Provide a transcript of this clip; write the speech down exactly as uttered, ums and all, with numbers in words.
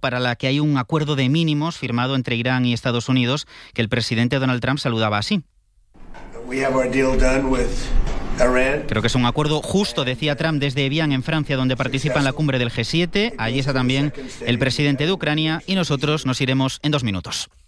para la que hay un acuerdo de mínimos firmado entre Irán y Estados Unidos, que el presidente Donald Trump saludaba así. Creo que es un acuerdo justo, decía Trump desde Evian, en Francia, donde participa en la cumbre del G siete. Allí está también el presidente de Ucrania y nosotros nos iremos en dos minutos.